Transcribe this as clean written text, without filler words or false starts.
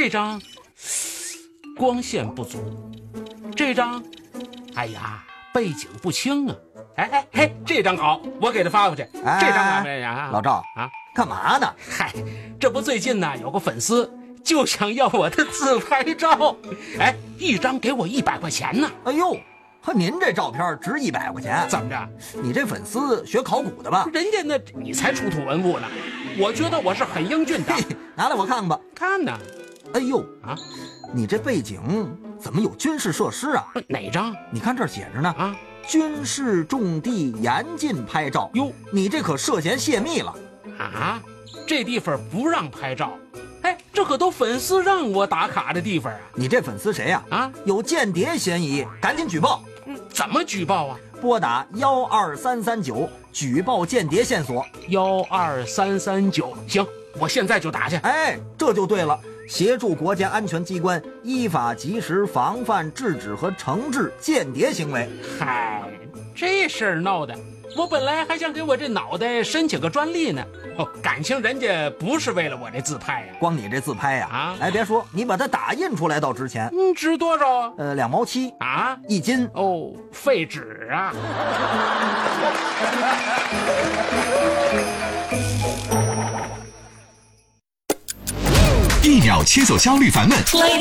这张光线不足，这张哎呀背景不清啊。哎，这张好，我给他发过去。这张啊， 老赵啊， 干嘛呢？ 嗨，这不最近呢有个粉丝就想要我的自拍照，哎，一张给我100块钱呢。 哎呦，和您这照片值100块钱？ 怎么着？ 你这粉丝学考古的吧？ 人家那你才出土文物呢，我觉得我是很英俊的。 拿来我看看吧。 看呢。 哎呦啊， 你这背景怎么有军事设施啊？ 哪张？ 你看这儿写着呢啊， 军事重地严禁拍照。 哟， 你这可涉嫌泄密了啊！这地方不让拍照。哎，这可都粉丝让我打卡的地方啊！ 你这粉丝谁呀？ 啊， 有间谍嫌疑，赶紧举报。 怎么举报啊？ 拨打12339举报间谍线索。 12339，行，我现在就打去。 哎，这就对了，协助国家安全机关依法及时防范、制止和惩治间谍行为。 嗨，这事儿闹的，我本来还想给我这脑袋申请个专利呢。哦，感情人家不是为了我这自拍呀。 光你这自拍呀， 啊， 哎，别说，你把它打印出来倒值钱。 值多少啊 ？2毛7 啊 ，1斤。 哦，废纸啊。 1秒切走焦虑烦闷。